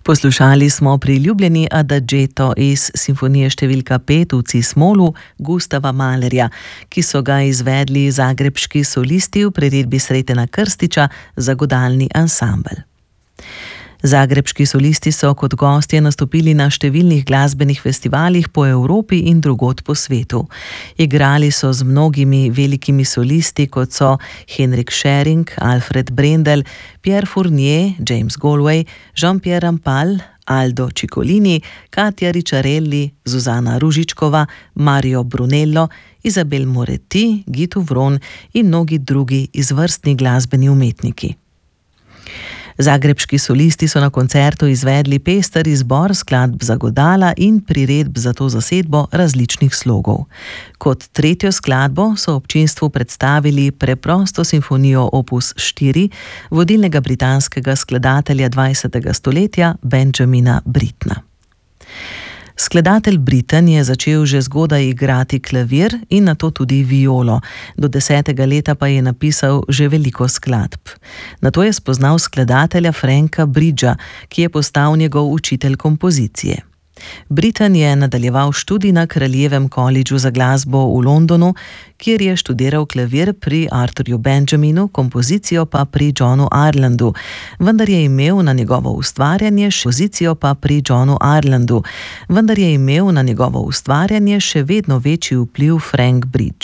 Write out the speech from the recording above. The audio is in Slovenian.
Poslušali smo priljubljeni adagetto iz simfonije številka 5 v C-smolu Gustava Mahlerja, ki so ga izvedli zagrebški solisti v priredbi Sretena Krstiča za godalni ansambel. Zagrebški solisti so kot gostje nastopili na številnih glasbenih festivalih po Evropi in drugod po svetu. Igrali so z mnogimi velikimi solisti, kot so Henrik Schering, Alfred Brendel, Pierre Fournier, James Galway, Jean-Pierre Rampal, Aldo Ciccolini, Katja Ricciarelli, Zuzana Ružičkova, Mario Brunello, Isabel Moretti, Gitu Vron in mnogi drugi izvrstni glasbeni umetniki. Zagrebški solisti so na koncertu izvedli pester izbor skladb za godala in priredb za to zasedbo različnih slogov. Kot tretjo skladbo so občinstvu predstavili preprosto simfonijo opus 4 vodilnega britanskega skladatelja 20. stoletja Benjamina Brittna. Skladatelj Britten je začel že zgodaj igrati klavir in nato tudi violo, do 10. leta pa je napisal že veliko skladb. Nato je spoznal skladatelja Franka Bridgea, ki je postal njegov učitelj kompozicije. Britten je nadaljeval študij na Kraljevem kolidžu za glasbo v Londonu, kjer je študiral klavir pri Arthurju Benjaminu, kompozicijo pa pri Johnu Irelandu, vendar je imel na njegovo ustvarjanje še vedno večji vpliv Frank Bridge.